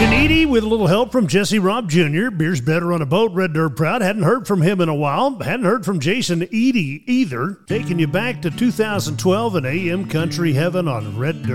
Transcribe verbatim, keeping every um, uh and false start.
Jason Eady with a little help from Jesse Robb Junior Beer's Better on a Boat, Red Dirt Proud. Hadn't heard from him in a while. Hadn't heard from Jason Eady either. Taking you back to two thousand twelve in A M Country Heaven on Red Dirt.